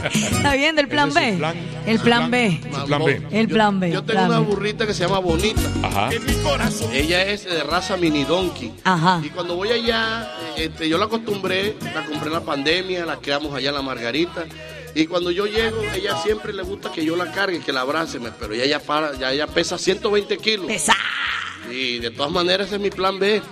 Está bien, del plan B. El plan B. El plan B. Yo tengo una burrita que se llama Bonita. Ajá. Ella es de raza mini donkey. Ajá. Y cuando voy allá, yo la acostumbré, la compré en la pandemia, la creamos allá en La Margarita. Y cuando yo llego, ella siempre le gusta que yo la cargue, que la abrace, pero ella pesa 120 kilos. Pesa. Y de todas maneras ese es mi plan B.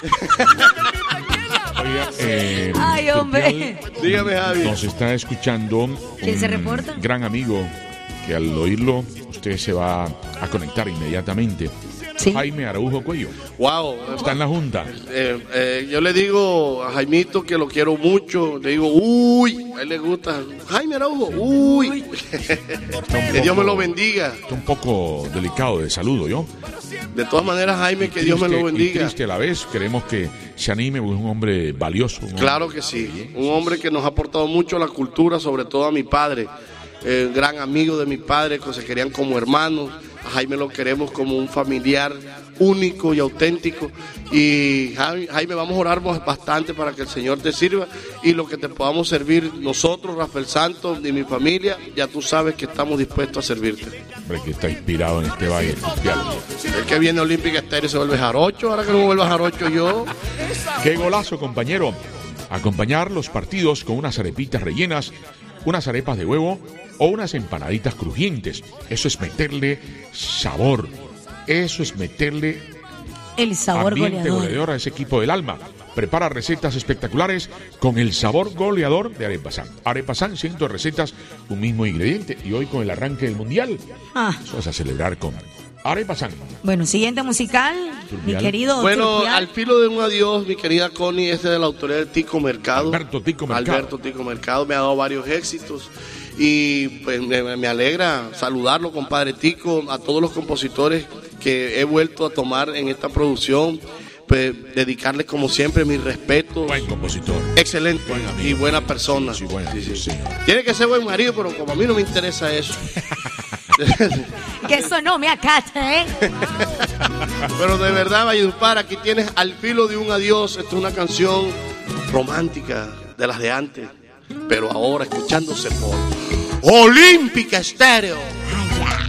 Oiga, ay, hombre. Dígame, Javi. Nos está escuchando ¿Quién se reporta? Gran amigo que al oírlo usted se va a conectar inmediatamente. Sí. Jaime Araujo Cuello. Wow. Está en la junta. Yo le digo a Jaimito que lo quiero mucho. Le digo, uy, a él le gusta. Jaime Araujo, uy. Que Dios me lo bendiga. Está un poco delicado de salud, ¿yo? De todas maneras, Jaime, que Dios me lo bendiga. Y triste a la vez, queremos que se anime, porque es un hombre valioso. Claro que sí. Un hombre que nos ha aportado mucho a la cultura, sobre todo a mi padre. Gran amigo de mi padre, que se querían como hermanos. A Jaime lo queremos como un familiar único y auténtico. Y Jaime, vamos a orar bastante para que el Señor te sirva. Y lo que te podamos servir nosotros, Rafael Santos y mi familia, ya tú sabes que estamos dispuestos a servirte. Hombre, que está inspirado en este baile mundial. El que viene a Olímpica Estéreo se vuelve jarocho, ahora que no me vuelva jarocho yo. ¡Qué golazo, compañero! Acompañar los partidos con unas arepitas rellenas, unas arepas de huevo o unas empanaditas crujientes. Eso es meterle sabor. Eso es meterle el sabor ambiente goleador a ese equipo del alma. Prepara recetas espectaculares con el sabor goleador de Arepasan. Arepasan, 100 recetas, un mismo ingrediente. Y hoy con el arranque del mundial, eso vas a celebrar con Arepasan. Bueno, siguiente musical, mi querido. Bueno, Turpial. Al filo de un adiós, mi querida Connie, este de la autoría de Tico Mercado. Alberto Tico Mercado me ha dado varios éxitos. Y pues me alegra saludarlo, compadre Tico, a todos los compositores que he vuelto a tomar en esta producción. Pues dedicarles como siempre mi respeto. Buen compositor. Excelente. Buen amigo. Y buena persona. Sí, bueno, sí. Tiene que ser buen marido, pero como a mí no me interesa eso. Que eso no me acacha, ¿eh? Pero de verdad, Valledupar, aquí tienes Al filo de un adiós. Esta es una canción romántica de las de antes, pero ahora escuchándose por Olímpica Estéreo.